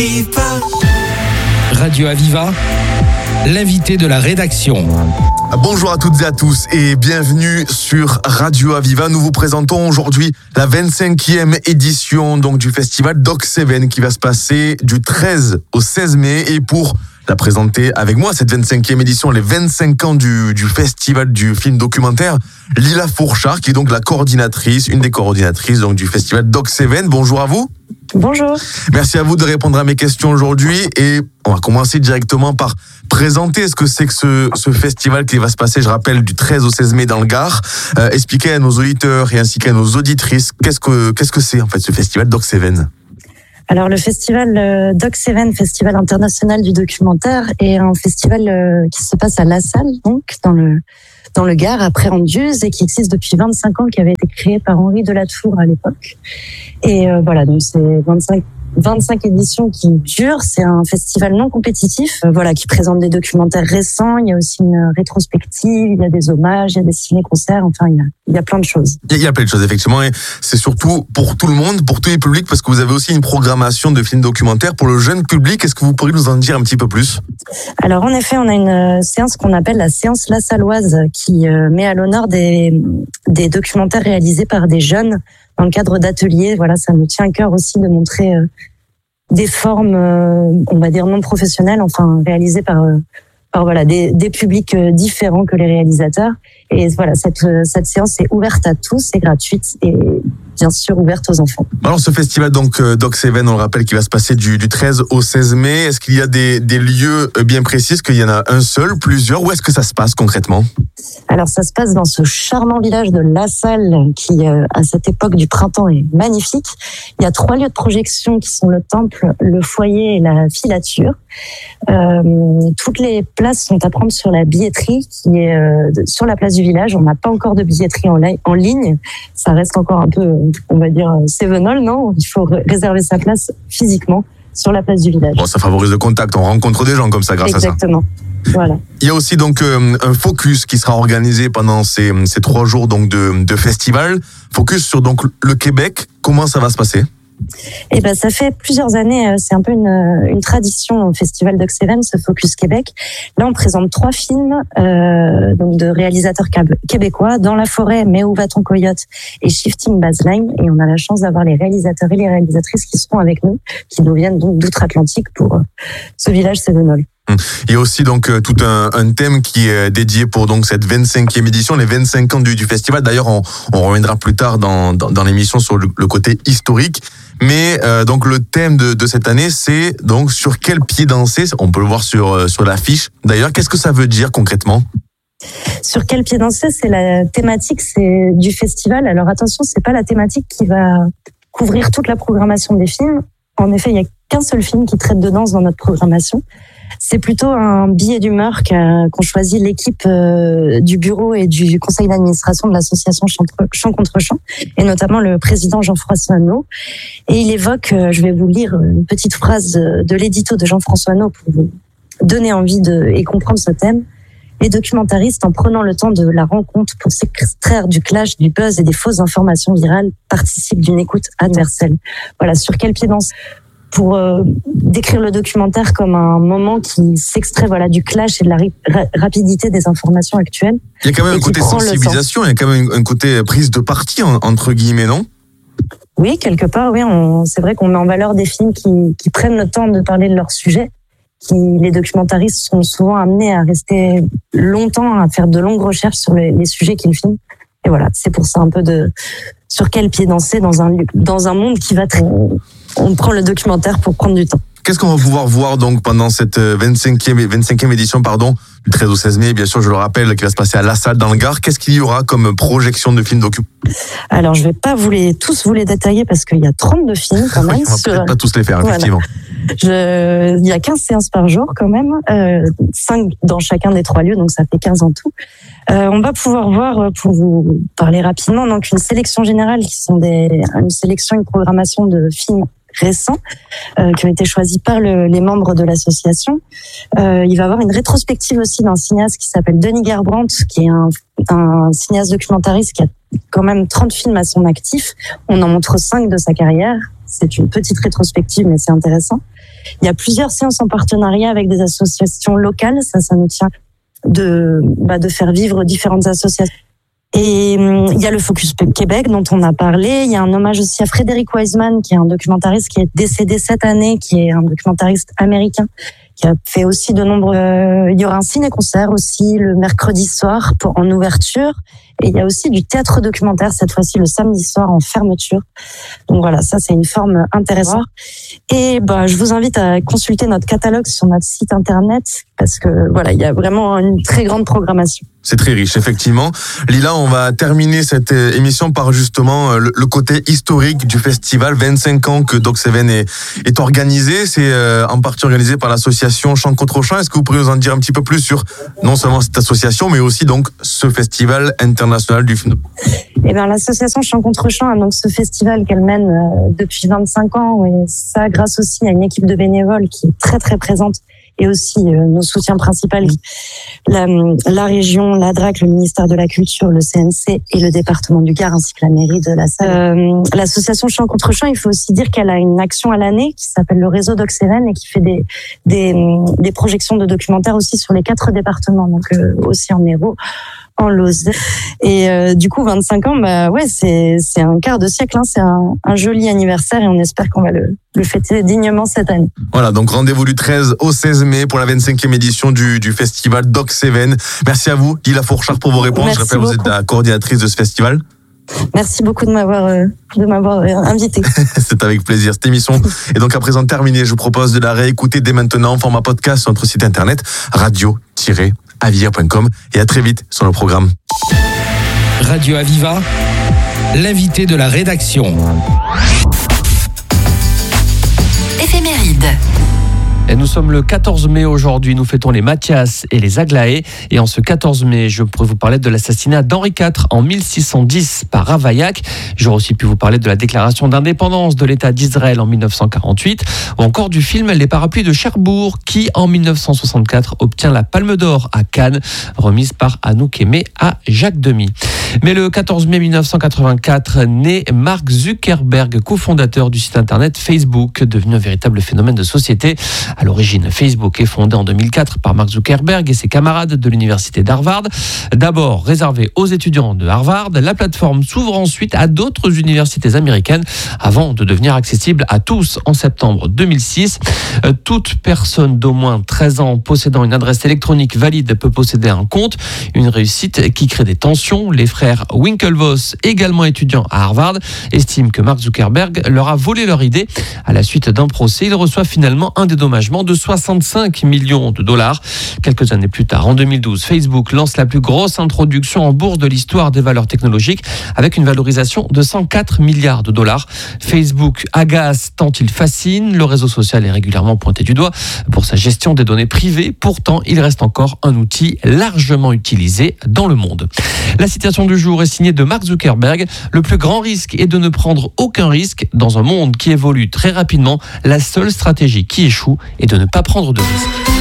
Radio Aviva, l'invité de la rédaction. Bonjour à toutes et à tous et bienvenue sur Radio Aviva. Nous vous présentons aujourd'hui la 25e édition donc du festival Doc7 qui va se passer du 13 au 16 mai. Et pour la présenter avec moi, cette 25e édition, les 25 ans du festival du film documentaire, Lila Fourchard, qui est donc une des coordinatrices donc du festival Doc7. Bonjour à vous. Bonjour. Merci à vous de répondre à mes questions aujourd'hui et on va commencer directement par présenter ce que c'est que ce festival qui va se passer, je rappelle, du 13 au 16 mai dans le Gard. Expliquer à nos auditeurs et ainsi qu'à nos auditrices qu'est-ce que c'est en fait ce festival Doc7. Alors le festival Doc7, Festival international du documentaire, est un festival qui se passe à La Salle, donc dans le Gard, après Anduze, et qui existe depuis 25 ans, qui avait été créé par Henri Delatour à l'époque. Et voilà, donc c'est 25 éditions qui durent. C'est un festival non compétitif, qui présente des documentaires récents. Il y a aussi une rétrospective, il y a des hommages, il y a des ciné-concerts. Enfin, il y a plein de choses. Il y a plein de choses, effectivement. Et c'est surtout pour tout le monde, pour tous les publics, parce que vous avez aussi une programmation de films documentaires pour le jeune public. Est-ce que vous pourriez nous en dire un petit peu plus ? Alors, en effet, on a une séance qu'on appelle la séance La Salloise, qui met à l'honneur des documentaires réalisés par des jeunes dans le cadre d'ateliers. Voilà, ça nous tient à cœur aussi de montrer des formes, on va dire non professionnelles, enfin réalisées par des publics différents que les réalisateurs. Et voilà, cette séance est ouverte à tous, c'est gratuite et bien sûr ouverte aux enfants. Alors ce festival donc Doc7, on le rappelle, qui va se passer du 13 au 16 mai. Est-ce qu'il y a des lieux bien précis ? Est-ce qu'il y en a un seul, plusieurs ? Où est-ce que ça se passe concrètement ? Alors ça se passe dans ce charmant village de La Salle qui, à cette époque du printemps, est magnifique. Il y a 3 lieux de projection qui sont le temple, le foyer et la filature. Toutes les places sont à prendre sur la billetterie qui est sur la place du village. On n'a pas encore de billetterie en ligne. Ça reste encore un peu, on va dire, sévenol, non ? Il faut réserver sa place physiquement sur la place du village. Bon, ça favorise le contact. On rencontre des gens comme ça grâce à ça. Exactement. Voilà. Il y a aussi donc un focus qui sera organisé pendant ces 3 jours donc de festival. Focus sur donc le Québec. Comment ça va se passer ? Eh ben, ça fait plusieurs années, c'est un peu une tradition au Festival Doc7, ce Focus Québec. Là, on présente 3 films donc de réalisateurs québécois, Dans la forêt, Mais où va-t-on coyote et Shifting Baseline. Et on a la chance d'avoir les réalisateurs et les réalisatrices qui seront avec nous, qui nous viennent donc d'outre-Atlantique pour ce village sévenol. Il y a aussi donc tout un thème qui est dédié pour donc cette 25e édition, les 25 ans du festival. D'ailleurs, on reviendra plus tard dans l'émission sur le côté historique. Mais donc le thème de cette année, c'est donc sur quel pied danser. On peut le voir sur l'affiche. D'ailleurs, qu'est-ce que ça veut dire concrètement ? Sur quel pied danser, c'est la thématique, c'est du festival. Alors attention, c'est pas la thématique qui va couvrir toute la programmation des films. En effet, il y a qu'un seul film qui traite de danse dans notre programmation. C'est plutôt un billet d'humeur qu'ont choisi l'équipe du bureau et du conseil d'administration de l'association Chant contre Chant, et notamment le président Jean-François Hinault. Et il évoque, je vais vous lire une petite phrase de l'édito de Jean-François Hinault pour vous donner envie et comprendre ce thème. Les documentaristes, en prenant le temps de la rencontre pour s'extraire du clash, du buzz et des fausses informations virales, participent d'une écoute adverselle. Voilà, sur quel pied danse ? Pour décrire le documentaire comme un moment qui s'extrait du clash et de la rapidité des informations actuelles. Il y a quand même un côté sensibilisation, il y a quand même un côté prise de parti, entre guillemets, non ? Oui, quelque part, oui. C'est vrai qu'on met en valeur des films qui prennent le temps de parler de leur sujet. Les documentaristes sont souvent amenés à rester longtemps, à faire de longues recherches sur les sujets qu'ils filment. Et voilà, c'est pour ça un peu sur quel pied danser dans un monde qui va très... On prend le documentaire pour prendre du temps. Qu'est-ce qu'on va pouvoir voir donc pendant cette 25e édition du 13 au 16 mai, bien sûr, je le rappelle, qui va se passer à La Salle dans le Gard. Qu'est-ce qu'il y aura comme projection de films docu ? Alors, je vais pas tous vous les détailler parce qu'il y a 32 films quand même. On va peut-être pas tous les faire, effectivement. Il y a 15 séances par jour quand même, 5 dans chacun des 3 lieux, donc ça fait 15 en tout. On va pouvoir voir, pour vous parler rapidement, donc une sélection générale une programmation de films récents qui ont été choisis par les membres de l'association. Il va y avoir une rétrospective aussi d'un cinéaste qui s'appelle Denis Gerbrandt, qui est un cinéaste documentariste qui a quand même 30 films à son actif. On en montre 5 de sa carrière. C'est une petite rétrospective, mais c'est intéressant. Il y a plusieurs séances en partenariat avec des associations locales. Ça nous tient de faire vivre différentes associations. Et il y a le Focus Québec dont on a parlé. Il y a un hommage aussi à Frédéric Wiseman, qui est un documentariste qui est décédé cette année, qui est un documentariste américain, qui a fait aussi de nombreux... Il y aura un ciné-concert aussi le mercredi soir en ouverture. Et il y a aussi du théâtre documentaire, cette fois-ci le samedi soir en fermeture. Donc voilà, ça c'est une forme intéressante. Et je vous invite à consulter notre catalogue sur notre site internet, parce que voilà, il y a vraiment une très grande programmation. C'est très riche, effectivement. Lila, on va terminer cette émission par justement le côté historique du festival. 25 ans que Doc7 est organisé. C'est en partie organisé par l'association Chant contre Chant. Est-ce que vous pourriez nous en dire un petit peu plus sur non seulement cette association, mais aussi donc ce festival international du film? Eh bien, l'association Chant contre Chant a donc ce festival qu'elle mène depuis 25 ans, et ça grâce aussi à une équipe de bénévoles qui est très très présente, et aussi nos soutiens principaux, la région, la DRAC, le ministère de la Culture, le CNC et le département du Gard, ainsi que la mairie de la Salle. L'association Chant contre Chant, il faut aussi dire qu'elle a une action à l'année qui s'appelle le réseau Doc7 et qui fait des projections de documentaires aussi sur les 4 départements, donc aussi en Hérault, en Lozère. Et du coup, 25 ans, c'est un quart de siècle, hein, c'est un joli anniversaire, et on espère qu'on va le fêter dignement cette année. Voilà, donc rendez-vous du 13 au 16 mai pour la 25e édition du festival Doc7. Merci à vous, Lila Fourchard, pour vos réponses. Merci Je rappelle, beaucoup. vous êtes la coordinatrice de ce festival. Merci beaucoup de m'avoir invité. C'est avec plaisir. Cette émission est donc à présent terminée. Je vous propose de la réécouter dès maintenant en format podcast sur notre site internet radio-aviva.com, et à très vite sur le programme. Radio Aviva, l'invité de la rédaction. Éphéméride. Et nous sommes le 14 mai aujourd'hui, nous fêtons les Mathias et les Aglaé. Et en ce 14 mai, je pourrais vous parler de l'assassinat d'Henri IV en 1610 par Ravaillac. J'aurais aussi pu vous parler de la déclaration d'indépendance de l'État d'Israël en 1948, ou encore du film Les Parapluies de Cherbourg, qui en 1964 obtient la Palme d'Or à Cannes, remise par Anouk Aimé à Jacques Demy. Mais le 14 mai 1984 naît Mark Zuckerberg, cofondateur du site internet Facebook, devenu un véritable phénomène de société. À l'origine, Facebook est fondé en 2004 par Mark Zuckerberg et ses camarades de l'université d'Harvard. D'abord réservée aux étudiants de Harvard, la plateforme s'ouvre ensuite à d'autres universités américaines avant de devenir accessible à tous en septembre 2006. Toute personne d'au moins 13 ans possédant une adresse électronique valide peut posséder un compte. Une réussite qui crée des tensions. Les frères Winklevoss, également étudiants à Harvard, estiment que Mark Zuckerberg leur a volé leur idée. À la suite d'un procès, il reçoit finalement un dédommagement de 65 millions de dollars. Quelques années plus tard, en 2012, Facebook lance la plus grosse introduction en bourse de l'histoire des valeurs technologiques, avec une valorisation de 104 milliards de dollars. Facebook agace tant il fascine. Le réseau social est régulièrement pointé du doigt pour sa gestion des données privées. Pourtant, il reste encore un outil largement utilisé dans le monde. La citation du jour est signée de Mark Zuckerberg. Le plus grand risque est de ne prendre aucun risque. Dans un monde qui évolue très rapidement, la seule stratégie qui échoue est de ne pas prendre de risque.